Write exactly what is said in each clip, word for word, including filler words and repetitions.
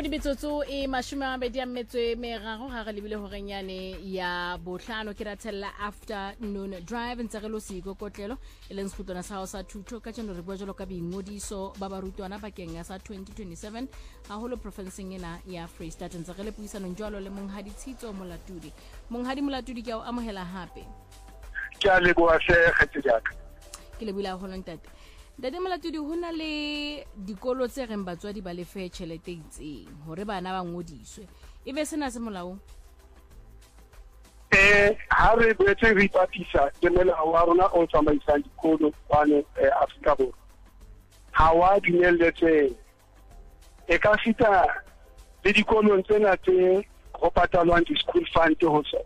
Mabedi metsotso e mashome a mabedi a metso e meraro ga re lebile horenyane ya bohlano ke ratella afternoon drive ntse re lo siko kotlelo e leng sefutwana sa sa thuto ka tseno re bua jalo ka boingodiso ba barutwana bakeng ya sa twenty twenty-seven ha holo provinceng ena ya Free State ntse re le puisano jwalo le Monghadi Tshitso Molatudi. Monghadi Molatudi ke a amohela hape. Ke a leboha se kgetsejaka. Ke le bula holo ntate. Dade Molatudi hona le dikolo tse reng batswadi ba lefe tšhelete itseng hore bana ba ngodiswe e be sena se molao eh ha re betse re ipatisa le molao wa rona o tsamaisang dikolo kwane Afrika Borwa ha wa dinelletse e ka fita le dikolo tsena tse go patalwang di school fund ho se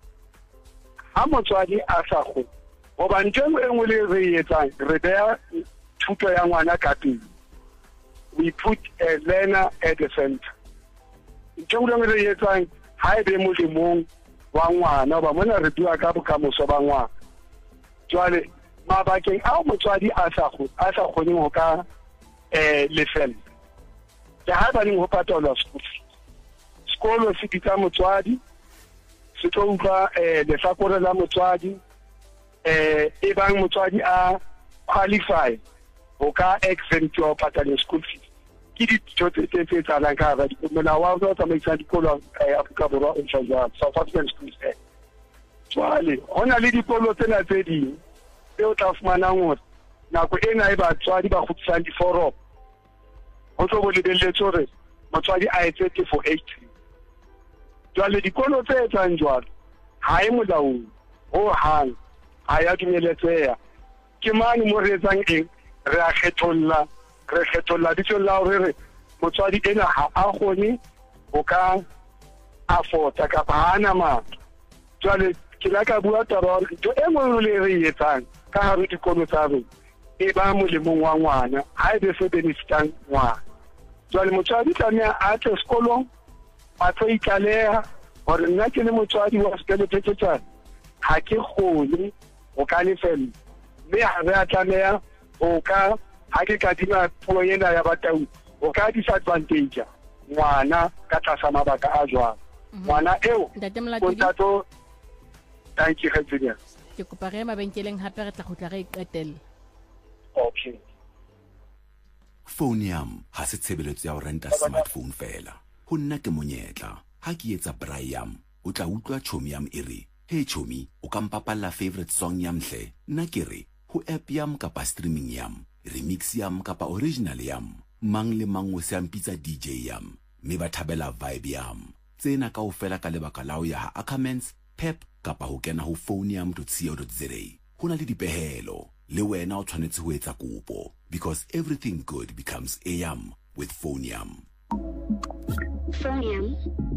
ha motswadi a sa go go ba ntse e nngwe le re etsang re bea thuto ya ngwana ka pele. We put a learner at the center. Ntse le re etsang ha e be mo lemong wa ngwana ba mona re bua ka bokamoso ba ngwana. Jwale mabakeng a motswadi a sa go a sa gone ho ka eh lefel. Ya ha ba ning ho patalwa school fees. Sekolo se ditsa motswadi se tlo utlwa eh lefakore la motswadi eh e bang motswadi a qualify o ka exempt your paternal school fees. Ki di tsote tse tsala ka ba di molao wa o tsamaisa dikolo ya Afrika Borwa o tsaya South African Schools Act. Jwale hona le dikolo tsena tse ding tse o tla fumana ngore nako ena e batswadi ba khutsang di forum o tlo bo lebelletse hore motswadi a etse for eight. Jwale dikolo tse etsang jwalo ha e molaong o hang a ya dumeletseha ke mane mo re etsang eng re a kgetholla re kgetholla ditsolla hore motswadi ena ha a gone o ka afford ka bana ma jwale ke la ka bua taba ntho e nngwe le re etsang ka hare dikolo tsa rona e ba molemong wa ngwana ha e be se benefitang ngwana jwale motswadi tlamehile a tle sekolong a tlo itlaleha hore nna ke le motswadi wa sekolo tsetsetsa ha ke gone o ka lefella mme ha re a tlameha o ka ha ke ka dina puo ena ya batau o ka disadvantage ngwana ka tlasa mabaka a jwang ngwana eo o tlato thank you Khetsenya ke kopa re mabenkeleng hape re tla khutla re iqetelle okay phone yam ha se tshebeletso ya ho renta smartphone fela ho nna ke monyetla ha ke etsa braai yam o tla utlwa chomi yam e re hey chomi o ka mpapalla favorite song yam hle nna ke re ho app yam kapa streaming yam remix yam kapa original yam mang le mang o se ampitsa D J yam me ba thabela vibe yam tsena ka ofela ka lebaka la ho ya ha Ackermans Pep kapa ho kena ho phone yam dot co dot za hona le dipehelo le wena o tshwanetse ho etsa kopo because everything good becomes a yam with phone yam. Phone yam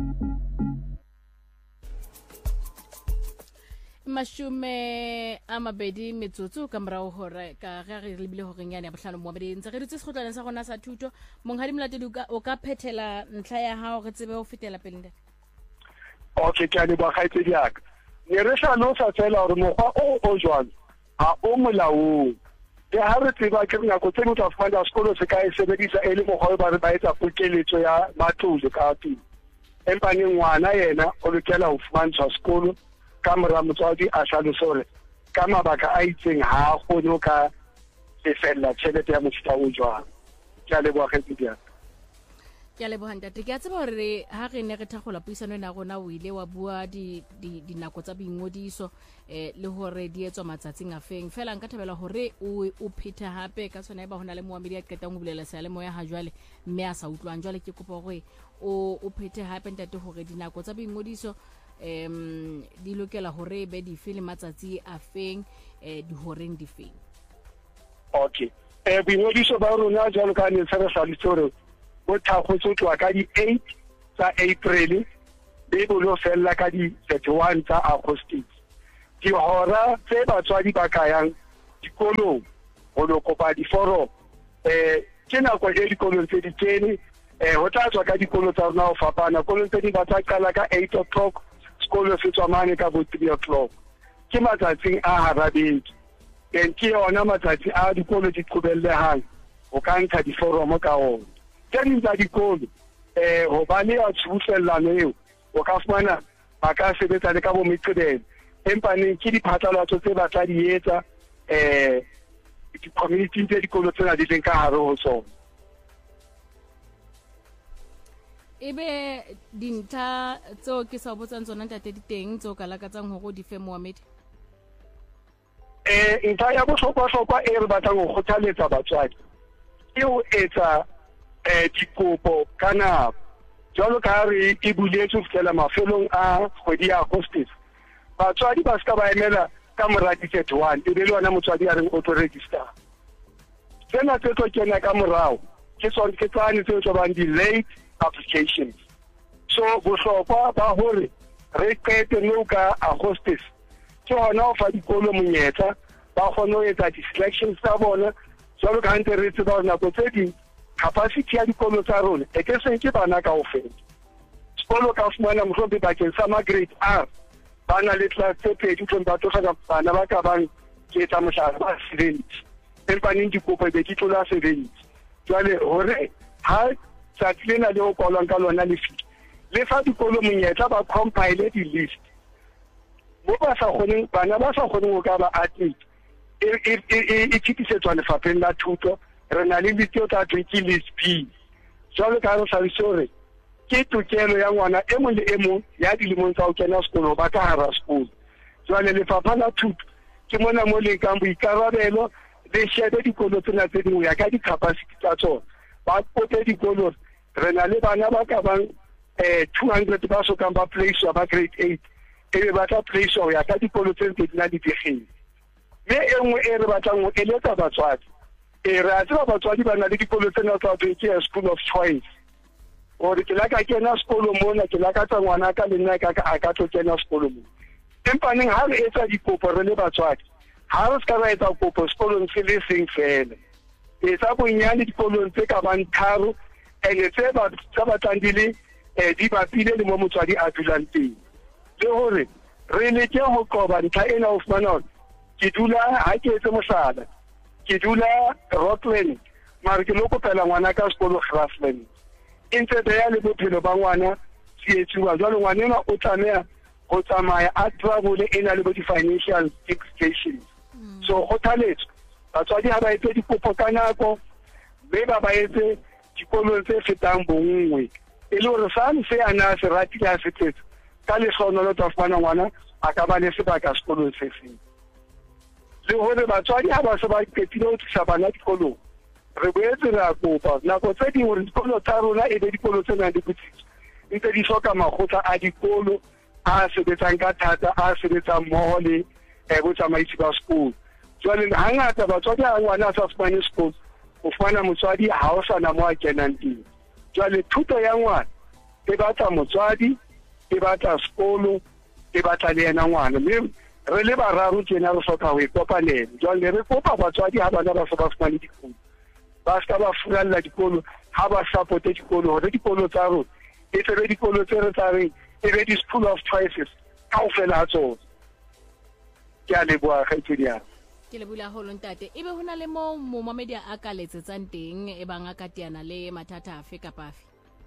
mashume a mabedi metsotso ka morao hore ka ga re lebile horenyane ya bohlano mo mabedi ntse re dutse sekgotlana sa gona sa thuto Monghadi Molatedi o ka phethela ntlha ya hao re tsebe ho fetela pele ntate. Okay ke a le ba gaetse diaka ne re sa no sa tsela hore mokgwa o o jwalo a o molaong ke ha re tseba ke nako tse motho a fumana sekolo se ka e sebedisa e le mokgwa ba re ba etsa pokeletso ya matlole ka teng empa ne ngwana yena o lokela ho fumantshwa sekolo ka mora motswadi a hlalosore ka mabaka a itseng ha go no ka lefella tšhelete ya mofuta o jwang ke a leboha Khetsenya ke a leboha ntate ke a tseba hore ha re ne re thagola puisano ena gona o ile wa bua di dinako tsa boingodiso eh le hore di etswa matsatsing a feng fela nka thabela hore o o phetha hape ka tsona e ba hona le moamedi a qetang go bulela sa le moya ha jwale mme a sa utlwang jwale ke kopa hore o o phethe hape ntate hore dinako tsa boingodiso em di lokela hore be di film matsatsi a feng eh di horeng di feng. Okay eh boingodiso ba rona jalo ka ne sa sa ditoro o tla go tsotwa ka di eight tsa April be bo lo fella ka di thirty-one tsa August di hora tse batswadi ba kayang dikolong go lo kopa di forum eh ke nako e dikolong tse di kene eh ho tla tswa ka dikolo tsa rona o fapana kolong tse di ba tsa kala ka eight o'clock sekolo se tswa mane ka bo three o'clock ke matsatsing a harabedi en ke ona matsatsi a dikolo di qobellehang o ka ntsha di forum ka ona teng tsa dikolo eh ho ba le a tshubuhlellano eo o ka fumana ba ka sebetsa le ka bo Meqebelo empa neng ke diphatlalatso tse ba tla di etsa eh di-community tse dikolo tsena di leng ka hare ho tsona. Ebe dintlha tseo ke sa botsang tsona ntate di teng tseo ka lakatsang hore di fe Mohammed? Eh ntlha ya bohlokwa-hlokwa e re batlang ho kgothaletsa batswadi ke ho etsa eh dikopo ka nako jwalo ka re e buletse ho fihlela mafelong a kgwedi ya Agostose. Batswadi ba ska ba emela ka mora di thirty-one e be le wena motswadi a reng auto register. Tsena tse tlo kena ka morao ke tsona ke tsane tse tlo bang delayed applications. So bohlokwa ba hore re qete nou ka Agostose ke hona ho fa dikolo monyetla ba kgone ho etsa di-selections tsa bona jwalo ka ntse re tseba nako tse ding capacity ya dikolo tsa rona e ke se ke bana kaofela. Sekolo ka fumana mohlompe bakeng sa ma-grade R bana le class tse pedi tlo ba tlosa bana ba ka bang ke etsa mohlala ba seventy empa neng dikopo be di tlola seventy. Jwale hore ha tsatsi lena le ho kwalwang ka lona le fihla le fa dikolo monyetla ba compile di-list mo ba sa kgoneng bana ba sa kgoneng ho ka ba admit e tshitisetswa lefapheng la thuto re na le list eo tla thweng ke list B. Jwalo ka re hlalose hore ke tokelo ya ngwana e mong le e mong ya dilemong tsa ho kena sekolo ba ka hara sekolo. Jwale lefapha la thuto ke mona mo le kang boikarabelo le shebe dikolo tsena tse dingwe ya ka di-capacity tsa tsona ba pote dikolo re na le bana ba ka bang eh two hundred ba so kang ba placewa ba grade eight e be ba tla placewa ho ya ka dikolo tse ntse di na le dikgeng. Me e nngwe e re batlang ho eletsa batswadi e re a tseba batswadi ba na le dikolo tsena tsa ho ke school of choice ore ke la ka kena sekolo mona ke la ka tsa ngwana ka le nna ka a ka tlo kena sekolo mona empa neng ha re etsa dikopo re le batswadi ha re ska ba etsa kopo sekolong se le seng fela etsa bonyane dikolong tse ka bang tharo ene tse ba tsa batandile eh di bapile le mo motswadi a dulang teng le hore re le ke ho qoba ntlha ena ho fumana ke dula ha ke etse mohlala ke dula Rockland mara ke lo kopela ngwana ka sekolo Grassland intse be ya le bophelo ba ngwana tsietsuwa jwalo ngwana o tsamaya go tsamaya a travel e na le bo di-financial implications. So kgothaletso batswadi ha ba etse dikopo ka nako mme ba ba etse dikolong tse fetang bongwe e le hore sa se ana se ratile a se tsetsa ka lesono lo tla fumana ngwana a ka ba le sebaka sekolong se seng le hore batswadi ha ba se ba qetile ho tlisa bana dikolong re boetse ra kopa nako tse ding hore dikolo tsa rona e be dikolo tse nang le botsitso ntse di hloka makgotla a dikolo a sebetsang ka thata a sebetsang mmoho le botsamaisi ba sekolo. Jwale hangata batswadi ha ngwana a sa fumane sekolo o fumana motswadi ha o sana mo a kenang teng. Jwale thuto ya ngwana e batla motswadi e batla sekolo e batla le yena ngwana mme re le bararo tjena re hloka ho ikopanela. Jwale re kopa batswadi ha bana ba se ba fumane dikolo ba ska ba furalla dikolo ha ba support dikolo hore dikolo tsa rona e tsebe dikolo tse re tsa reng e be di school of choices kaofela ha tsona. Ke a leboha kgaitsedi ya ke le bula holo ntate ebe hona le mo momamedi a ka letsetsang teng e bang a ka tiana le mathata afe kapa afe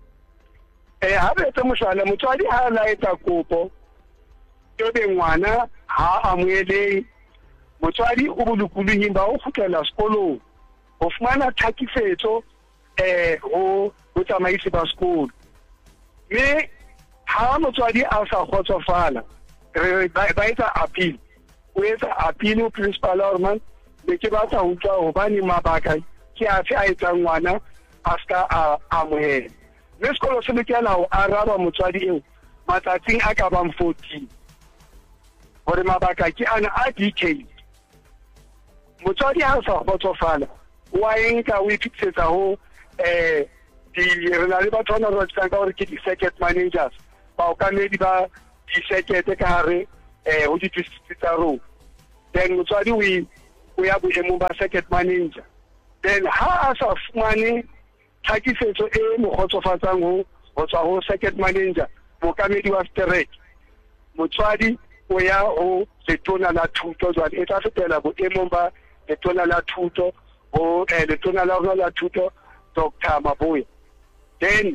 eh ha be tse mohlala motswadi ha la etsa kopo e be ngwana ha amoele motswadi o bulukulung ba o kgutlela sekolong o fumana thakifetso eh ho botsamaisi ba sekolo mme ha motswadi a sa kgotsofala re ba etsa appeal o etsa appeal ho principal orman le ke ba tsa utlwa hobane mabaka ke a fe a etsang ngwana a ska a amohela mme sekolo se lokela ho araba motswadi eo matsatsing a ka bang fourteen hore mabaka ke ana a detailed motswadi ha sa kgotsofala wa enka o ipitsetsa ho eh di re na le batho ba re tsang ka hore ke di-circuit managers ba o kamedi ba di-circuit ka hare eh ho di-district tsa rona then motswadi o ya boemong ba circuit manager then ha a sa fumane tlhakisetso e mo kgotsofatsang ho ho tswa ho circuit manager mokamedi wa strike motswadi o ya ho letona la thuto jwale e tla fetela boemong ba letona la thuto ho letona la rona la thuto Doctor Maboya then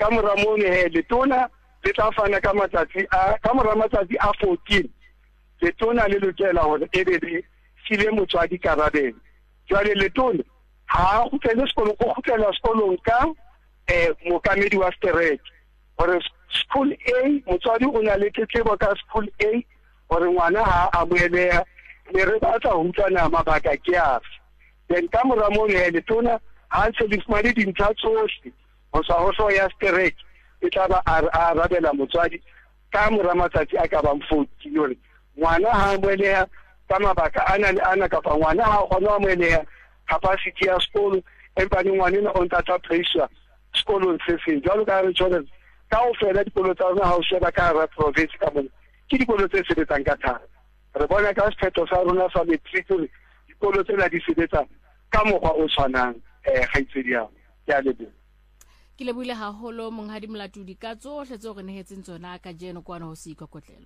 ka mora mono he letona le tla fana ka matsatsi a ka mora matsatsi a fourteen letona le lokela hore e be le file motswadi karabelo jwale letona ha go tsena sekolo go khutela sekolong ka eh mokamedi wa sterek hore school A motswadi o na le tletlebo ka school A hore ngwana ha a boeleha le re batla ho utlwana mabaka ke afe then ka mora mono he letona ha se le fumane dintlha tsohle ho sa ho so ya sterek e tla ba a rabela motswadi ka mora matsatsi a ka bang fourteen hore ngwana ha boeleha ka mabaka ana le ana ka fa ngwana ha gona moeleha capacity ya sekolo empa ni ngwana o ntata pressure sekolo se se jalo ka re tsona ka o fela dikolo tsa rona ha o sheba ka ra province ka mona ke dikolo tse sebetsang ka thata re bona ka sephetho sa rona sa matric re dikolo tse la di sebetsa ka mokgwa o tshwanang eh gaitsedi ya ya lebo ke le buile haholo monghadi Molatodi ka tsohle tse re nehetseng tsona ka jeno kwana ho se ikokotlelo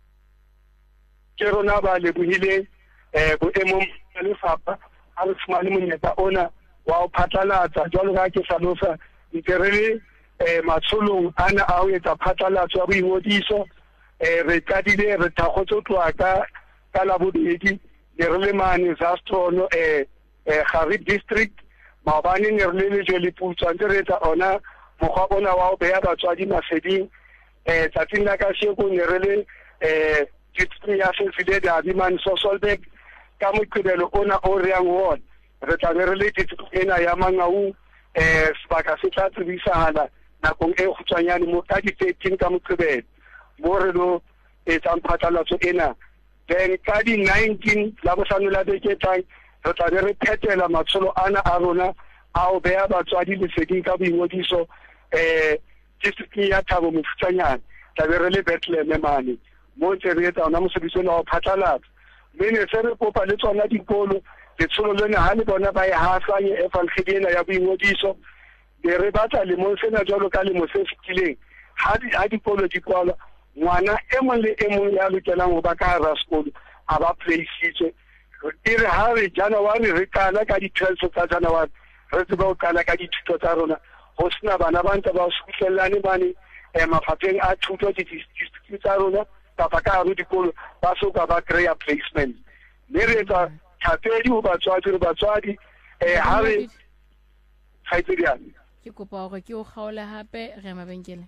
ke rona ba lebohile eh bo emong le fapa a re fumane monyetla ona wa o phatlalatsa jwalo ka ke hlalosa iterele eh matsholong ana a o etsa phatlalatso ya boingodiso eh re qadile re thakgotse tloa ka ka la bodedi le re le mane Zastrono eh eh Harib district maobane ne re le jole putsa ntse re etsa ona mokgwa ona wa o beha batswadi maseding eh tsatsing la ka sheko ne re le eh district ya Sefile da Diman Sosolbek ka moqebelo ona o re yang ho re tla re le district ena ya Mangaung eh sebaka se tla tsibisahala nakong e kgutshwanyane mo ka di thirteen ka moqebelo mo re lo etsa phatlalatso ena then ka di nineteen la bohlano la beke tlang re tla re phetela matsholo ana a rona a o beha batswadi leseding ka boingodiso eh district ya Thabo Mofutshanyane tla be re le Bethlehem mane mo ntse re etsa ona mosebetsi wa phatlalatso mme ne se re kopa le tsona dikolo letsholo lena ha le bona ba e hasanye e falkhediela ya boingodiso le re batla le mo sena jalo ka le mo se fitileng ha di ha dikolo di kwala ngwana e mong le e mong ya lokelang ho ba ka hara sekolo a ba placeitswe e re ha re January re kala ka di twelve tsa January re tseba ho kala ka dithuto tsa rona ho sena bana ba ntse ba sukellane bane e mafapheng a thuto di district tsa rona kapa ka hara dikolo ba soka ba create placement le re tsa thapedi ho batswadi re batswadi eh ha re khaitsediane ke kopa hore ke o kgaole hape re mabenkele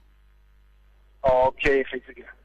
okay khaitsediane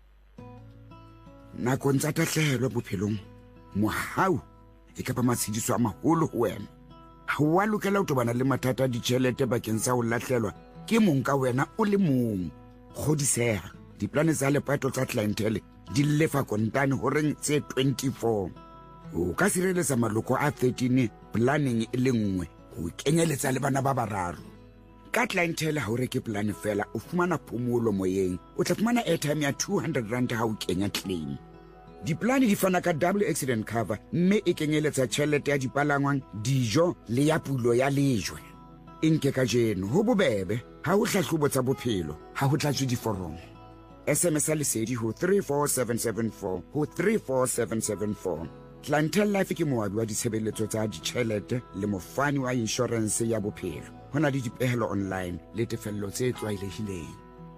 nakong tsa tahlehelo bophelong mohau e ka ba matshidiso a maholo ho wena ha wa lokela ho tobana le mathata a ditjhelete bakeng sa ho lahlelwa ke mong ka wena o le mong kgodiseha diplane tsa lepato tsa clientele di lefa kontane ho reng tse twenty-four o ka sireletsa maloko a thirteen planning e le nngwe ho kenyeletsa le bana ba bararo ka clientele ha o reke plan fela o fumana phomolo moyeng o tla fumana airtime ya two hundred rand ha o kenya claim diplane di fana ka double accident cover mme e kenyeletsa tjhelete ya dipalangwang dijo le ya pulo ya lejwe inke ka jeno ho bobebe ha o hlahlobo tsa bophelo ha ho tlatswe diforomo S M S lesedi ho three four seven seven four ho three four seven seven four Clientele Life ke moabi wa ditshebeletso tsa ditjhelete le mofani wa insurance ya bophelo hona le dipehelo online le tefello tse tlwaelehileng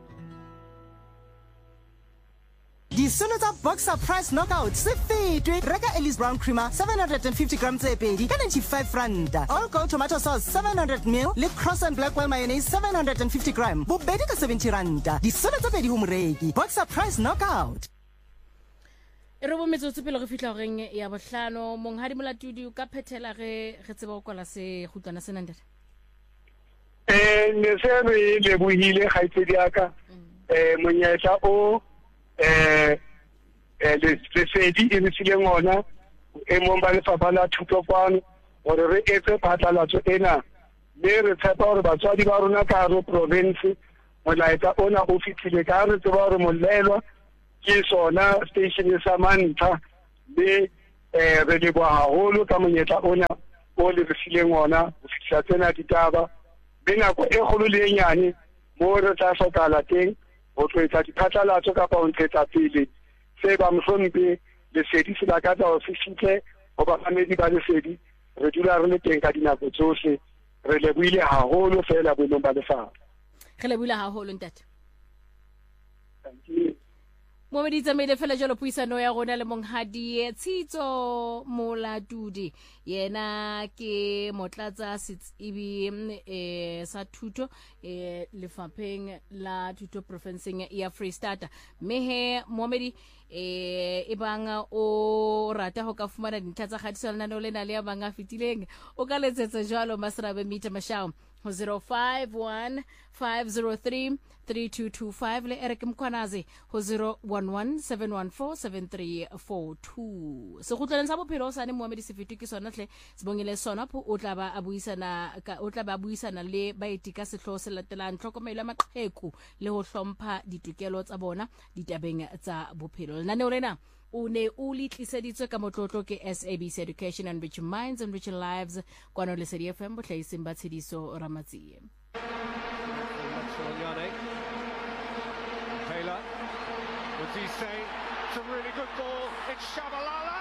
Disono tsa Boxer Price Knockout se fetwe reka Ellis Brown Creamer seven hundred fifty grams tse pedi ka ninety-five rand All Go Tomato Sauce seven hundred milliliters le Cross and Blackwell Mayonnaise seven hundred fifty grams bobedi ka seventy rand Disono tsa pedi ho moreki Boxer Price Knockout e re bo metsotso pele re fihla reng ya bohlano monghadi Molatodi o ka phethela ge re tseba go kwala se khutlwana se nandere eh ne se re le buhile khaitsedi aka eh monyetla o eh eh le sedi e tsile ngona e momba le fapa la thuto kwano hore re etse phatlalatso ena le re tshepa hore batswadi ba rona ka ro province molaetsa ona o fitile ka re tseba hore molelwa ke sona station sa mantha le eh re le bua haholo ka monyetla ona o le re fileng ona ho fitla tsena ditaba bena ko e kgolo le nyane mo re tla sokala teng o tloetsa diphatlalatso kapa o ntshetsa pele se ba mhlompe le sedi se la ka tsa o fihle ho ba famedi ba le sedi re dula re le teng ka dinako tsohle re le buile haholo fela bo nomba le fa re lebula haholo ntate Thank you. mo me di tsamaile fela jalo puisano ya rona le monghadi Tshitso Molatudi yena ke motlatsa setsibi eh sa thuto eh lefapheng la thuto provinceng ya Free State mehe momedi eh ebang o rata ho ka fumana dintlha tsa kgadiselana no lena le ya banga fitileng o ka letsetsa jalo Masrabe Meter Mashao zero five one five zero three three two two five le Eric Mkwanazi ho zero one one seven one four seven three four two. So go tlana sa bophelo sa ne Mohammed Sefetu ke sona tle sibongile sona pho o tla ba a buisana ka o tla ba buisana le baeti ka sehloho se latelang tlhokomelo ya maqheku le ho hlompha ditokelo tsa bona ditabeng tsa bophelo. Nane o lena o ne o litliseditswe ka motlotlo ke S A B C Education and Enriching Minds and Enriching Lives kwano le Lesedi F M botlhaiseng ba tshediso Ramatsie. Taylor, what's he say? It's a really good ball. It's Shabalala.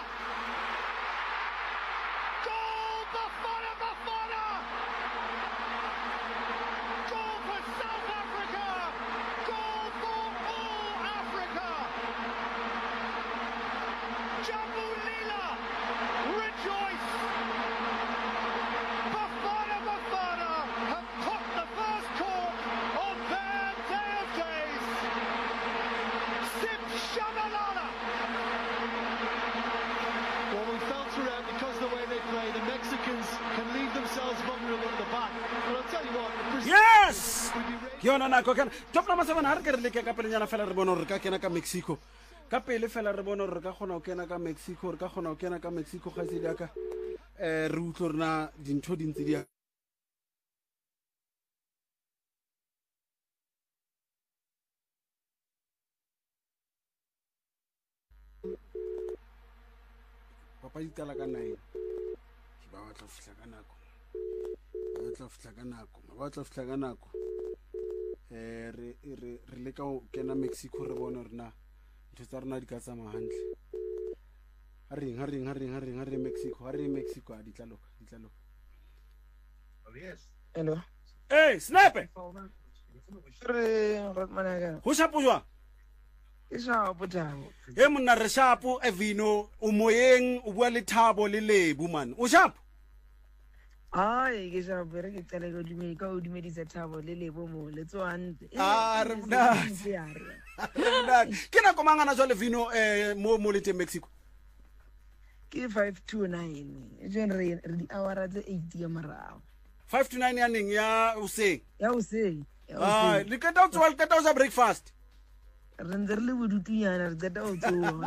Goal, Bafana, Bafana. Goal for South Africa. Goal for all Africa. Jambu Lila, rejoice. Bafana, Bafana have put the first cork on their day of days. Sim Shabalala. Well, we felt around because of the way they play, the Mexicans can leave themselves vulnerable at the back. But I'll tell you what, the Brazil yes would be ready. ke yona nako kana top number seven ha re ke re leke ka pelenyana fela re bona re ka kena ka Mexico ka pele fela re bona re ka gona o kena ka Mexico re ka gona o kena ka Mexico ga se diaka eh re utlo rena dintho dintse dia papa itala ka nine ke ba batla fihla ka nako ba batla fihla ka nako ba batla fihla ka nako eh re re re le ka o kena Mexico re bona rena ntho tsa rena di ka tsama hantle ha reng ha reng ha reng ha reng ha re Mexico ha re Mexico a di tla loka di tla loka. Hello. Eh sniper Re Rotmanaga. ho shapo jwa Isa potabo. e monna re shapo Evino o moyeng o bua le Thabo le Lebu man o shapo Ai ke sa bere ke tsela go dumedi ka o dumedisa Thabo le Lebo mo le tswante. Ah, re mna ke na komangana jwa Levino eh mo mo le te Mexico Ke five two nine. E jone re re di hour tse eight ya marao. five to nine ya ning ya o se Ya o se. ah le ka tao tswa le ka tao za breakfast Re ntse re le bodutunyana re tseta o tsoa.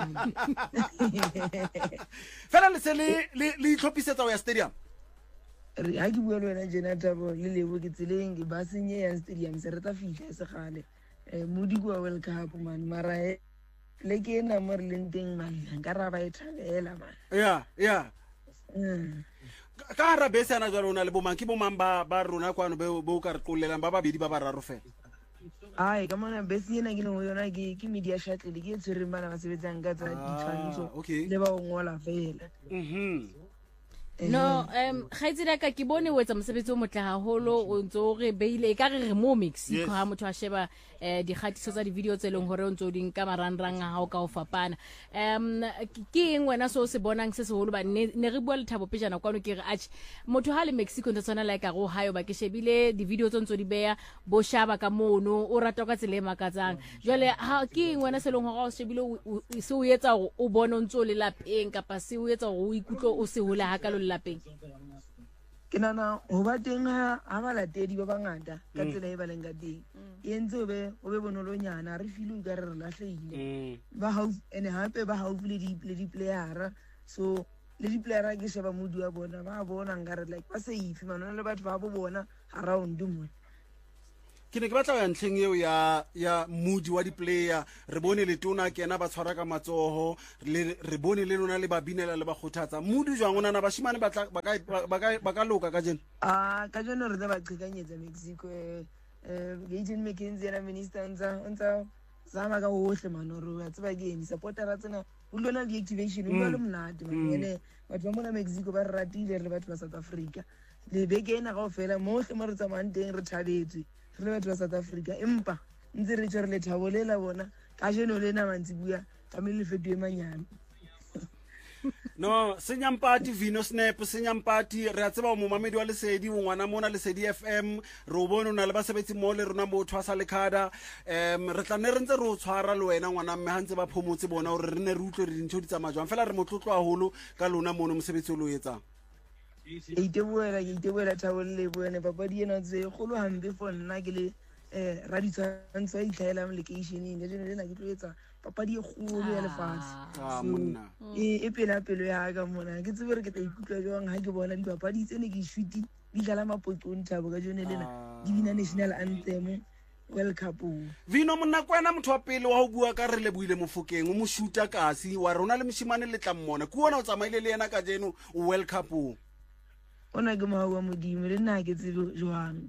fela le se le le le itlhopisetsa o ya stadium Re ha ke bua le wena jena Thabo le Lebo ke tseleng ke ba senye ya stadium se re tla fihla se gale. Eh modi kwa World Cup man mara e le ke na mo re leng teng man nka ra ba e thabela man. ya ya Mm. ka ra bese ana jwa rona le bo mang ke bo mang ba ba rona kwano be bo ka re qolelang ba babedi ba bararo fela Ai ka mona bese ena ke leng ho yona ke ke media shuttle ke tshwereng bana ba sebetsang ka tsa ditshwantsho okay. le ba o ngola fela. mhm no um khaitsira ka ke bone o etsa mosebetsi o motle haholo o ntso re beile ka re re mo Mexico Yes. ha motho a sheba eh dikgatiso tsa di video tse leng hore o ntso ding ka marangrang ha o ka o fapana um ke eng wena so se bonang se seholo ba ne ne re bua le Thabo pejana kwano ke re ach motho ha le Mexico ntse tsona like a go hayo ba ke shebile di video tse ntso di beya bo shaba ka mono o rata ka tsele makatsang jwale ha ke eng wena se leng hore o shebile o- o- se o etsa hore o bone o ntso le lapeng kapa se o etsa hore o ikutlo o se hole ha ka lo lapeng Ke nana ho ba teng ha ha ba latedi ba bangata ka tsela e ba leng ka teng. E entse o be o be bonolonyana re file ka re re lahlehile. mm Ba haufi ene hape ba haufi le di le di player so le di player ke sheba modi wa bona ba bona ngare like ba safe manona le batho ba bo bona around mo. ke ne ke batla ya ntlheng eo ya ya moodi wa di-player re bone le tona kena ba tshwara ka matsoho le re bone le lona le ba binela le ba kgothatsa moodi jwang o nana bashimane ba tla- ba ka- ba ka- ba ka loka ka jeno Ah ka jeno re ba qhekanyetsa Mexico eh eh Gaten McKenzie na minister ntsa ntsa zama ka hohle manoro ya tseba ke ni supportera tsena o lona di activation o le mnate mane batho ba mona Mexico ba re ratile re le batho ba South Africa le beke ena ga o fela mohle mo re tsamayang teng re thabetse re le batho ba South Africa empa ntse re tshwere re le thabo le la bona ka jeno le na mantsi bua ka me le fetoe manyane no senyampati Vino Snap senyampati re a tseba o momamedi wa Lesedi o ngwana mona Lesedi F M re o bone o na le basebetsi mo le rona mo thwasa lekhada em re tla ne re ntse re o tshwara le wena ngwana mme ha ntse ba phomotse bona hore re ne re utlwe re dintho di tsamaya jwang fela re motlotlo haholo ka lona mono mosebetsi o lo etsang ke itebuela ke itebuela thabo le bone papadi ena tse golo hambe for nna ke le eh ra ditshwantsho e itlhaela mo locationeng le jeno le na ke tlo etsa papadi e kgolo ya lefatshe ah monna e pela pelo ya ka mona ke tsebe re ke tla ikutlwa jwang ha ke bona dipapadi tsene ke shuti di dlala mapotong thabo ka jone lena di bina national anthem World Cup. Vino monna kwena motho wa pele wa ho bua ka re le buile mofokeng o mo shuta kasi wa rona le moshimane le tla mmona ku ona o tsamaile le yena ka jeno World Cup ona ke mawa modimo le nna ke tsebe jwang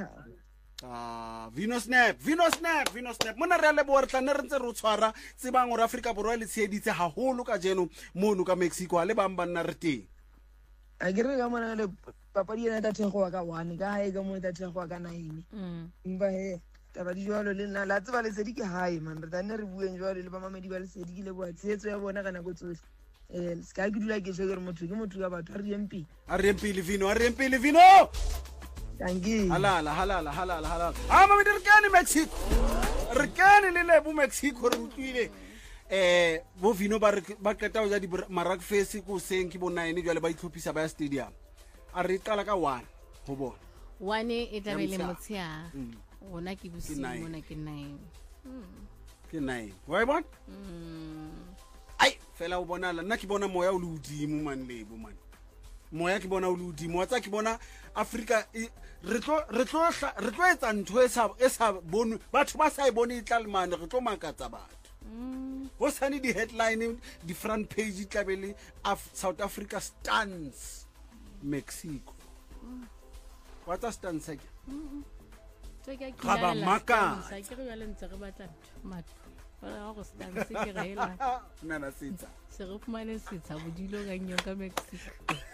ah Vino Snap Vino Snap Vino Snap mona re le bo re tla ne re ntse re tshwara tsebang gore Afrika borwa le tsheditse haholo ka jeno mono ka Mexico a le bang ba nna re teng a ke re ka mona le papadi ena ta thego ka one ka hae ka mo ta thego ka nine mba he taba di jwalo le nna la tseba le Lesedi ke hae man re tla ne re bueng jwalo le ba mamedi ba Lesedi ke le bo tshetso ya bona kana go tsohle eh ska ke dula ke shogere motho ke motho ka batho a re empi a re empi le Vino a re empi le Vino Tangi. Halala, halala, halala, halala. Ah, mami, re kene Mexico. Re kene le le bo Mexico re utlwile. Eh, bo Vino ba ba qeta ho ja di Marak Face ko seng ke bo nine jwale ba itlhophisa ba ya stadium. A re qala ka one ho bona. one e tla be le motshia. Ona ke bosiu mona ke nine. Ke nine. Wa bona? Mm. Ai, fela o bona la nna ke bona moya o le udimo man lebo man. Moya ke bona o le udimo wa tsa ke bona Africa re tlo re tlo re tlo etsa ntho e sa e sa bone batho ba sa e bone itlalmane re tlo makatsa batho ho sane di headline di front page tlabele of South Africa stands Mexico what a stands ke ga ba maka sa ke re le ntse re batla matho ba go stands ke rela nana sitsa se re fumane sitsa bodilo ga nyo ka Mexico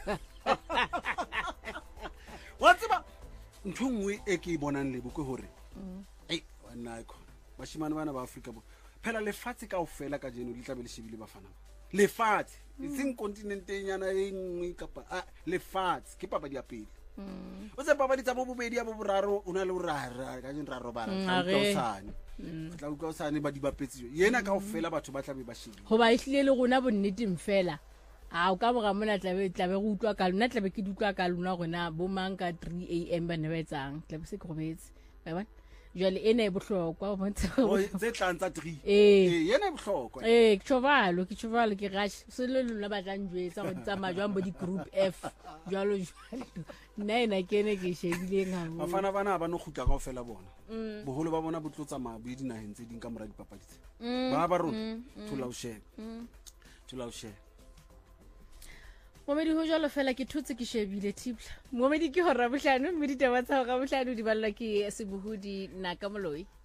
wa tseba ntho nngwe e ke bonang le boko hore ei wana iko bashimane bana ba Afrika bo phela lefatshe ka ofela ka jeno le tlabe le shebile bafana lefatshe itseng continenteng yana e nngwe kapa lefatshe ke papadi ya pele o tse papadi tsa bo bobedi ya bo boraro una le borara ka jeno ra robala tla usane tla utlwa usane ba di bapetsi yena ka ofela batho ba tlabe ba shebile go ba ihlile le gona bonneteng fela a o ka boga mona tlabe tlabe go utlwa ka lona tlabe ke dutwa ka lona gona bo manka three a m ba ne ba etsang tlabe se go betse ba bona jwale ene e bohlokwa o bontsha o tse tlantsa three eh yena e bohlokwa eh ke tšhovalo ke tšhovalo ke gash se le lona ba tlang jwetsa go tsamaya jwang bo di group F jwalo jwalo nna ena kene ke shebile ngamo bafana bana ba no khutla ka ofela bona boholo ba bona botlotsa mabu di naheng tse ding ka mora dipapadi tse ba ba rona thola o share thola o share Momedi ho jalo fela ke thutse ke shebile tipla. Momedi ke hora bohlano mme ditaba tsa ga bohlano di balla ke Sebuhudi Naka Moloi.